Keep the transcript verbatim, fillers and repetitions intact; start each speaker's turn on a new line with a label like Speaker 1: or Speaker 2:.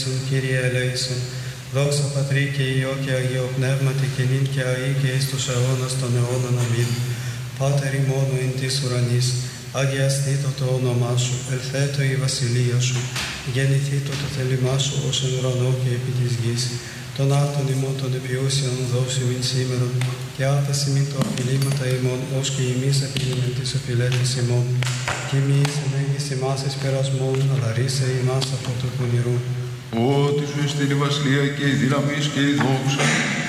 Speaker 1: Κύριε ελέησον, δόξα Πατρί και Υιό και Αγίο Πνεύματι και νυν και αεί και εις τους αιώνας των αιώνων. Αμήν. Πάτερ ημών εν της ουρανής, αγιαστήτω το όνομά σου, ελθέτω η βασιλεία σου, γεννηθήτω το θέλημά σου ως εν ουρανό και επί της γης. Τον άρτον ημών των επιούσιων δώσει μην σήμερον, και άτα ημίν τα οφειλήματα ημών, ως και εμείς επίλυμεν τις οφειλέτες ημών. Και μη εις ενέγγις ημάς εις περασμόν, αλλά ρίσε ημάς από του πονηρού.
Speaker 2: Ότι σου εστίν η βασιλεία και η δύναμις και η δόξα